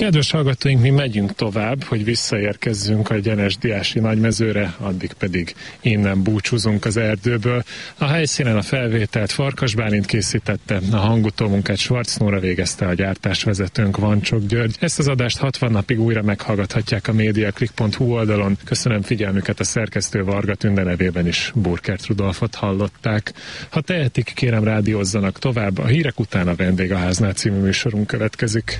Kedves hallgatóink, mi megyünk tovább, hogy visszaérkezzünk a Gyenes-Diási Nagymezőre, addig pedig innen búcsúzunk az erdőből. A helyszínen a felvételt Farkas Bálint készítette, a hangutómunkát Schwarz Nóra végezte, a gyártásvezetőnk Vancsok György. Ezt az adást 60 napig újra meghallgathatják a mediaclick.hu oldalon. Köszönöm figyelmüket, a szerkesztő Varga Tünde nevében is Burkert Rudolfot hallották. Ha tehetik, kérem rádiózzanak tovább, a hírek után a Vendég a háznál című műsorunk következik.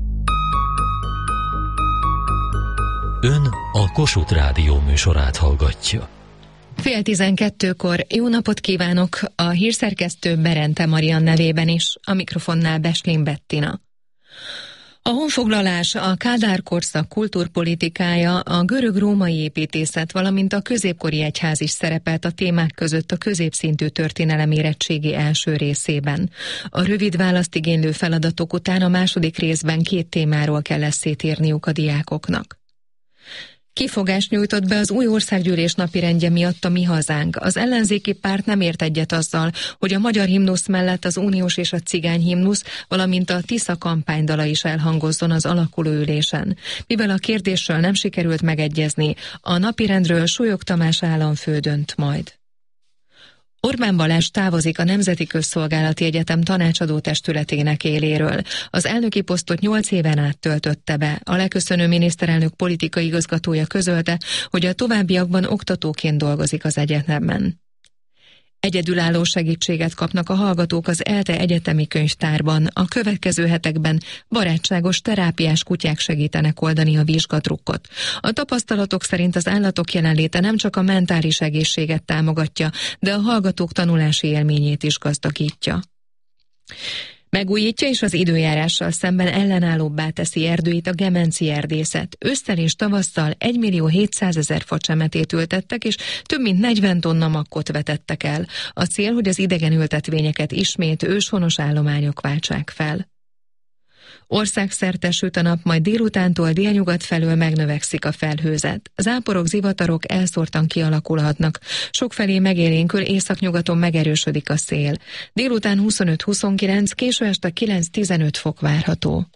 Ön a Kossuth Rádió műsorát hallgatja. 11:30 jó napot kívánok, a hírszerkesztő Berente Marian nevében is, a mikrofonnál Beslin Bettina. A honfoglalás, a Kádár korszak kultúrpolitikája, a görög-római építészet, valamint a középkori egyház is szerepelt a témák között a középszintű történelemérettségi első részében. A rövid választ igénylő feladatok után a második részben 2 témáról kell eszét írniuk a diákoknak. Kifogást nyújtott be az új országgyűlés napirendje miatt a Mi Hazánk. Az ellenzéki párt nem ért egyet azzal, hogy a magyar himnusz mellett az uniós és a cigány himnusz, valamint a Tisza kampánydala is elhangozzon az alakuló ülésen. Mivel a kérdésről nem sikerült megegyezni, a napirendről Súlyog Tamás államfő dönt majd. Orbán Balázs távozik a Nemzeti Közszolgálati Egyetem tanácsadó testületének éléről. Az elnöki posztot 8 éven át töltötte be. A leköszönő miniszterelnök politikai igazgatója közölte, hogy a továbbiakban oktatóként dolgozik az egyetemben. Egyedülálló segítséget kapnak a hallgatók az ELTE egyetemi könyvtárban. A következő hetekben barátságos terápiás kutyák segítenek oldani a vizsgadrukkot. A tapasztalatok szerint az állatok jelenléte nem csak a mentális egészséget támogatja, de a hallgatók tanulási élményét is gazdagítja. Megújítja és az időjárással szemben ellenállóbbá teszi erdőit a gemenci erdészet. Ősszel és tavasszal 1.700.000 facsemetét ültettek, és több mint 40 tonna makkot vetettek el. A cél, hogy az idegen ültetvényeket ismét őshonos állományok váltsák fel. Országszerte süt a nap, majd délutántól délnyugat felől megnövekszik a felhőzet. Záporok, zivatarok elszórtan kialakulhatnak. Sokfelé megélénkül, északnyugaton megerősödik a szél. Délután 25-29, késő este 9-15 fok várható.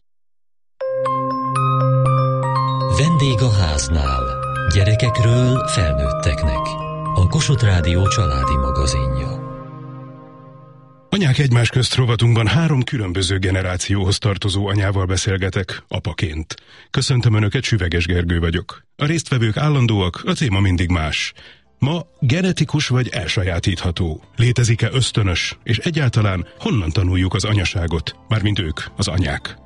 Vendég a háznál. Gyerekekről felnőtteknek. A Kossuth Rádió családi magazinja. Anyák egymás közt rovatunkban 3 különböző generációhoz tartozó anyával beszélgetek, apaként. Köszöntöm Önöket, Süveges Gergő vagyok. A résztvevők állandóak, a téma mindig más. Ma genetikus vagy elsajátítható? Létezik-e ösztönös? És egyáltalán honnan tanuljuk az anyaságot? Mármint ők, az anyák.